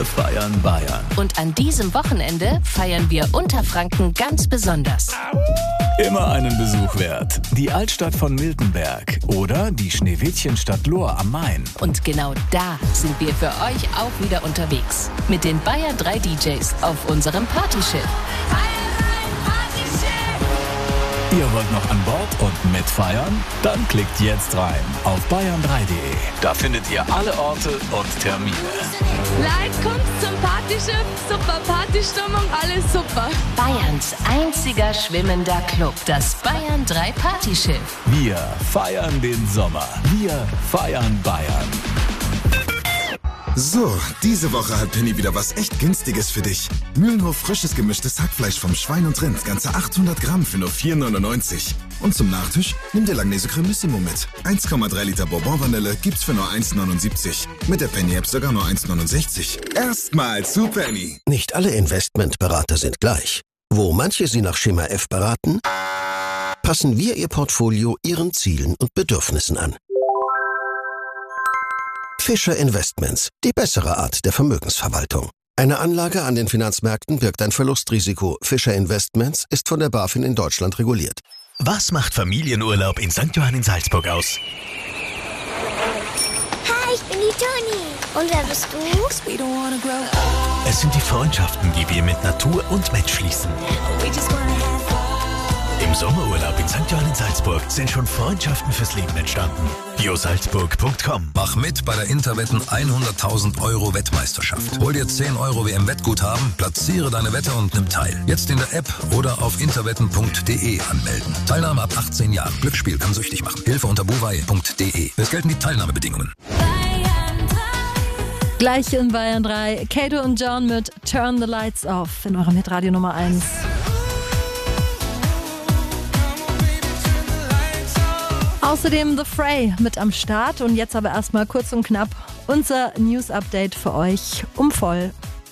feiern Bayern. Und an diesem Wochenende feiern wir Unterfranken ganz besonders. Immer einen Besuch wert. Die Altstadt von Miltenberg oder die Schneewittchenstadt Lohr am Main. Und genau da sind wir für euch auch wieder unterwegs. Mit den Bayern 3 DJs auf unserem Partyschiff. Ihr wollt noch an Bord und mitfeiern? Dann klickt jetzt rein auf bayern3.de. Da findet ihr alle Orte und Termine. Leute, kommt zum Partyschiff, super Partystimmung, alles super. Bayerns einziger schwimmender Club, das Bayern 3 Partyschiff. Wir feiern den Sommer. Wir feiern Bayern. So, diese Woche hat Penny wieder was echt Günstiges für dich. Mühlenhof frisches gemischtes Hackfleisch vom Schwein und Rind, ganze 800 Gramm für nur 4,99. Und zum Nachtisch nimm dir Langnese Cremissimo mit. 1,3 Liter Bourbon-Vanille gibt's für nur 1,79. Mit der Penny-App sogar nur 1,69. Erstmal zu Penny. Nicht alle Investmentberater sind gleich. Wo manche Sie nach Schema F beraten, passen wir Ihr Portfolio Ihren Zielen und Bedürfnissen an. Fischer Investments, die bessere Art der Vermögensverwaltung. Eine Anlage an den Finanzmärkten birgt ein Verlustrisiko. Fischer Investments ist von der BaFin in Deutschland reguliert. Was macht Familienurlaub in St. Johann in Salzburg aus? Hi, ich bin die Toni. Und wer bist du? Es sind die Freundschaften, die wir mit Natur und Mensch schließen. Im Sommerurlaub in St. Johann in Salzburg sind schon Freundschaften fürs Leben entstanden. josalzburg.com. Mach mit bei der Interwetten 100.000 € Wettmeisterschaft. Hol dir 10 € WM-Wettguthaben, platziere deine Wette und nimm teil. Jetzt in der App oder auf interwetten.de anmelden. Teilnahme ab 18 Jahren. Glücksspiel kann süchtig machen. Hilfe unter buwei.de. Es gelten die Teilnahmebedingungen. Gleich in Bayern 3. Kato und John mit Turn the Lights Off in eurem Hitradio Nummer 1. Außerdem The Fray mit am Start und jetzt aber erstmal kurz und knapp unser News-Update für euch um voll.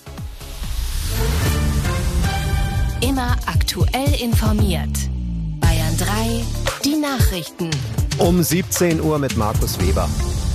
Immer aktuell informiert. Bayern 3, die Nachrichten. Um 17 Uhr mit Markus Weber.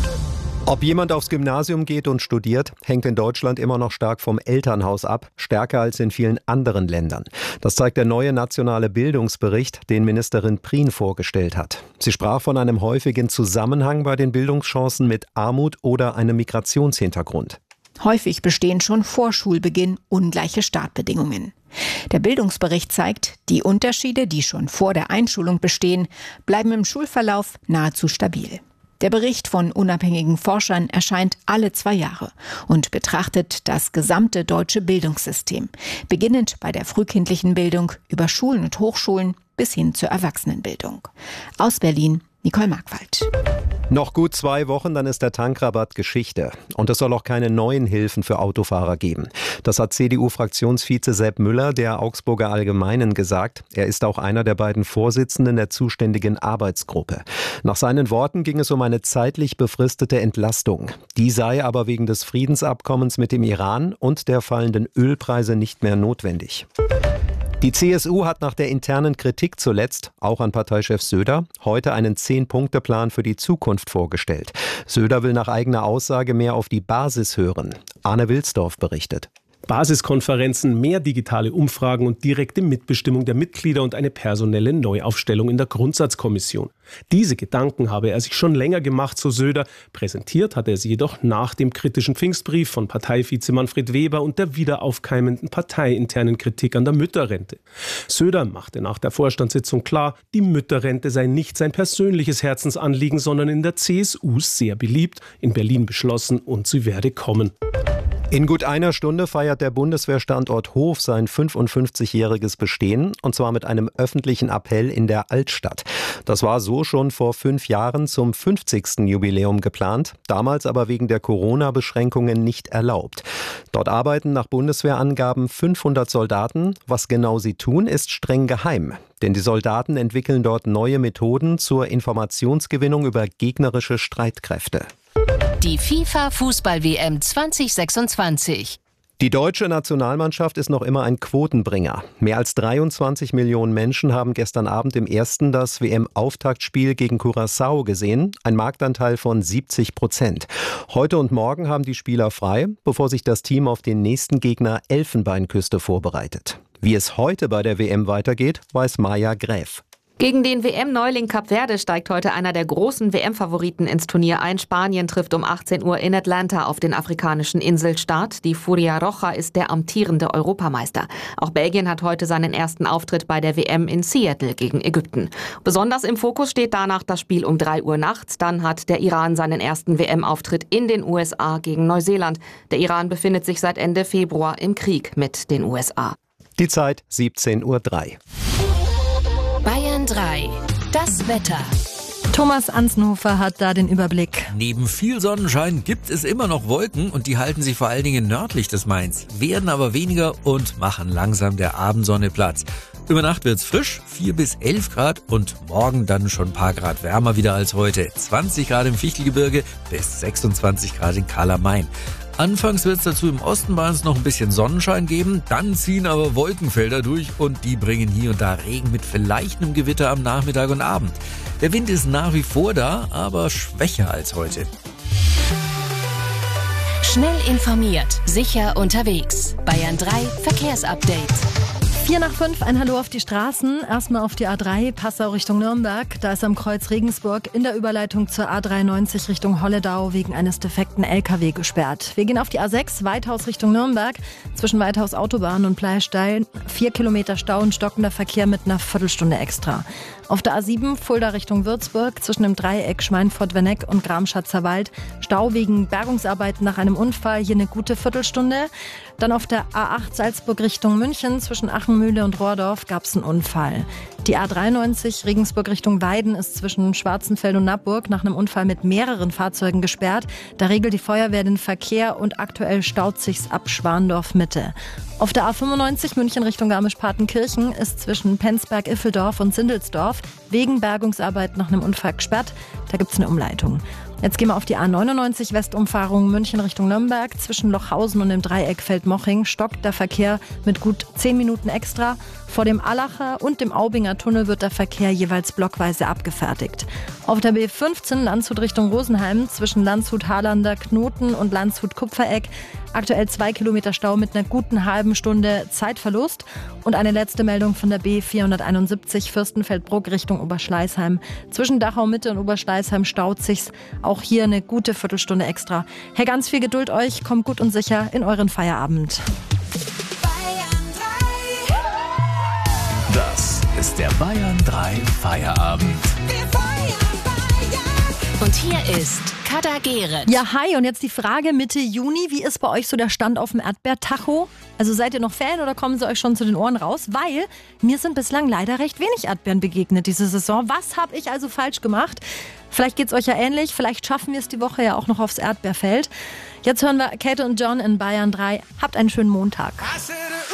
Ob jemand aufs Gymnasium geht und studiert, hängt in Deutschland immer noch stark vom Elternhaus ab, stärker als in vielen anderen Ländern. Das zeigt der neue nationale Bildungsbericht, den Ministerin Prien vorgestellt hat. Sie sprach von einem häufigen Zusammenhang bei den Bildungschancen mit Armut oder einem Migrationshintergrund. Häufig bestehen schon vor Schulbeginn ungleiche Startbedingungen. Der Bildungsbericht zeigt, die Unterschiede, die schon vor der Einschulung bestehen, bleiben im Schulverlauf nahezu stabil. Der Bericht von unabhängigen Forschern erscheint alle 2 Jahre und betrachtet das gesamte deutsche Bildungssystem, beginnend bei der frühkindlichen Bildung über Schulen und Hochschulen bis hin zur Erwachsenenbildung. Aus Berlin, Nicole Markwald. Noch gut 2 Wochen, dann ist der Tankrabatt Geschichte. Und es soll auch keine neuen Hilfen für Autofahrer geben. Das hat CDU-Fraktionsvize Sepp Müller der Augsburger Allgemeinen gesagt. Er ist auch einer der beiden Vorsitzenden der zuständigen Arbeitsgruppe. Nach seinen Worten ging es um eine zeitlich befristete Entlastung. Die sei aber wegen des Friedensabkommens mit dem Iran und der fallenden Ölpreise nicht mehr notwendig. Die CSU hat nach der internen Kritik zuletzt, auch an Parteichef Söder, heute einen 10-Punkte-Plan für die Zukunft vorgestellt. Söder will nach eigener Aussage mehr auf die Basis hören. Arne Wilsdorf berichtet. Basiskonferenzen, mehr digitale Umfragen und direkte Mitbestimmung der Mitglieder und eine personelle Neuaufstellung in der Grundsatzkommission. Diese Gedanken habe er sich schon länger gemacht, so Söder. Präsentiert hat er sie jedoch nach dem kritischen Pfingstbrief von Parteivize Manfred Weber und der wieder aufkeimenden parteiinternen Kritik an der Mütterrente. Söder machte nach der Vorstandssitzung klar, die Mütterrente sei nicht sein persönliches Herzensanliegen, sondern in der CSU sehr beliebt, in Berlin beschlossen und sie werde kommen. In gut einer Stunde feiert der Bundeswehrstandort Hof sein 55-jähriges Bestehen, und zwar mit einem öffentlichen Appell in der Altstadt. Das war so schon vor 5 Jahren zum 50. Jubiläum geplant, damals aber wegen der Corona-Beschränkungen nicht erlaubt. Dort arbeiten nach Bundeswehrangaben 500 Soldaten. Was genau sie tun, ist streng geheim. Denn die Soldaten entwickeln dort neue Methoden zur Informationsgewinnung über gegnerische Streitkräfte. Die FIFA-Fußball-WM 2026. Die deutsche Nationalmannschaft ist noch immer ein Quotenbringer. Mehr als 23 Millionen Menschen haben gestern Abend im ersten das WM-Auftaktspiel gegen Curaçao gesehen. Ein Marktanteil von 70%. Heute und morgen haben die Spieler frei, bevor sich das Team auf den nächsten Gegner Elfenbeinküste vorbereitet. Wie es heute bei der WM weitergeht, weiß Maja Gräf. Gegen den WM-Neuling Kap Verde steigt heute einer der großen WM-Favoriten ins Turnier ein. Spanien trifft um 18 Uhr in Atlanta auf den afrikanischen Inselstaat. Die Furia Roja ist der amtierende Europameister. Auch Belgien hat heute seinen ersten Auftritt bei der WM in Seattle gegen Ägypten. Besonders im Fokus steht danach das Spiel um 3 Uhr nachts. Dann hat der Iran seinen ersten WM-Auftritt in den USA gegen Neuseeland. Der Iran befindet sich seit Ende Februar im Krieg mit den USA. Die Zeit 17:03 Uhr. Bayern 3. Das Wetter. Thomas Ansnhofer hat da den Überblick. Neben viel Sonnenschein gibt es immer noch Wolken und die halten sich vor allen Dingen nördlich des Mains, werden aber weniger und machen langsam der Abendsonne Platz. Über Nacht wird's frisch, 4 bis 11 Grad und morgen dann schon ein paar Grad wärmer wieder als heute. 20 Grad im Fichtelgebirge bis 26 Grad in Karl-am-Main. Anfangs wird es dazu im Osten bei uns noch ein bisschen Sonnenschein geben, dann ziehen aber Wolkenfelder durch und die bringen hier und da Regen mit vielleicht einem Gewitter am Nachmittag und Abend. Der Wind ist nach wie vor da, aber schwächer als heute. Schnell informiert, sicher unterwegs. Bayern 3 Verkehrsupdate. 4:05, ein Hallo auf die Straßen. Erstmal auf die A3, Passau Richtung Nürnberg. Da ist am Kreuz Regensburg in der Überleitung zur A93 Richtung Holledau wegen eines defekten LKW gesperrt. Wir gehen auf die A6, Weithaus Richtung Nürnberg. Zwischen Weithaus Autobahn und Bleistein 4 Kilometer Stau und stockender Verkehr mit einer Viertelstunde extra. Auf der A7, Fulda Richtung Würzburg, zwischen dem Dreieck Schweinfurt-Wenneck und Gramschatzer Wald. Stau wegen Bergungsarbeiten nach einem Unfall, hier eine gute Viertelstunde. Dann auf der A8 Salzburg Richtung München, zwischen Achenmühle und Rohrdorf gab es einen Unfall. Die A93 Regensburg Richtung Weiden ist zwischen Schwarzenfeld und Nappburg nach einem Unfall mit mehreren Fahrzeugen gesperrt. Da regelt die Feuerwehr den Verkehr und aktuell staut sich's ab Schwandorf Mitte. Auf der A95 München Richtung Garmisch-Partenkirchen ist zwischen Penzberg-Iffeldorf und Sindelsdorf wegen Bergungsarbeit nach einem Unfall gesperrt. Da gibt's eine Umleitung. Jetzt gehen wir auf die A99 Westumfahrung München Richtung Nürnberg. Zwischen Lochhausen und dem Dreieck Feldmoching stockt der Verkehr mit gut 10 Minuten extra. Vor dem Allacher und dem Aubinger Tunnel wird der Verkehr jeweils blockweise abgefertigt. Auf der B15 Landshut Richtung Rosenheim zwischen Landshut-Harlander Knoten und Landshut-Kupfereck aktuell 2 Kilometer Stau mit einer guten halben Stunde Zeitverlust. Und eine letzte Meldung von der B471 Fürstenfeldbruck Richtung Oberschleißheim. Zwischen Dachau-Mitte und Oberschleißheim staut sich's. Auch hier eine gute Viertelstunde extra. Hey, ganz viel Geduld euch, kommt gut und sicher in euren Feierabend. Das ist der Bayern 3 Feierabend. Und hier ist Kader Gehret. Ja, hi, und jetzt die Frage Mitte Juni. Wie ist bei euch so der Stand auf dem Erdbeertacho? Also seid ihr noch Fan oder kommen sie euch schon zu den Ohren raus? Weil mir sind bislang leider recht wenig Erdbeeren begegnet diese Saison. Was habe ich also falsch gemacht? Vielleicht geht's euch ja ähnlich. Vielleicht schaffen wir es die Woche ja auch noch aufs Erdbeerfeld. Jetzt hören wir Kate und John in Bayern 3. Habt einen schönen Montag.